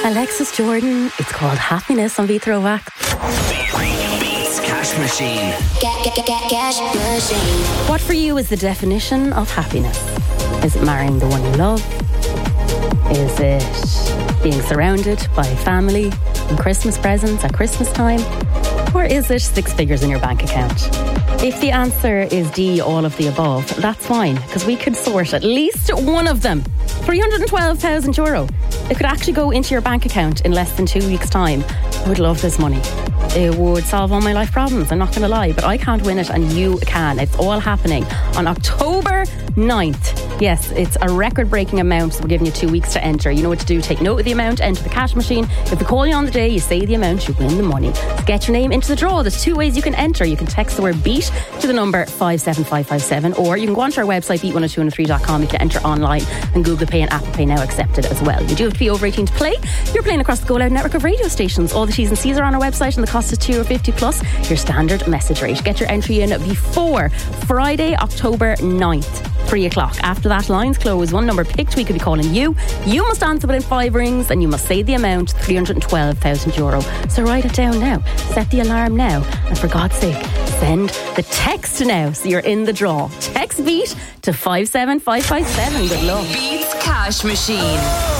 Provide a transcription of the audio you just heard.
Alexis Jordan, it's called Happiness on V-Throwback. Beats Cash Machine. Cash Machine. What for you is the definition of happiness? Is it marrying the one you love? Is it being surrounded by family and Christmas presents at Christmas time? Or is it 6 figures in your bank account? If the answer is D, all of the above, that's fine, because we could sort at least one of them. €312,000. It could actually go into your bank account in less than 2 weeks' time. I would love this money. It would solve all my life problems, I'm not going to lie, but I can't win it and you can. It's all happening on October 9th. Yes, it's a record-breaking amount, so we're giving you 2 weeks to enter. You know what to do. Take note of the amount, enter the cash machine. If we call you on the day, you say the amount, you win the money. So get your name into the draw. There's 2 ways you can enter. You can text the word BEAT to the number 57557, or you can go onto our website, beat1023.com. You can enter online, and Google Pay and Apple Pay now accepted as well. You do have to be over 18 to play. You're playing across the Go Loud network of radio stations. All the T's and C's are on our website, and the cost is €2.50 plus your standard message rate. Get your entry in before Friday, October 9th. 3 o'clock. After that, lines close. One number picked, we could be calling you. You must answer within 5 rings, and you must say the amount, €312,000. So write it down now. Set the alarm now. And for God's sake, send the text now so you're in the draw. Text BEAT to 57557. Good luck. Beats Cash Machine.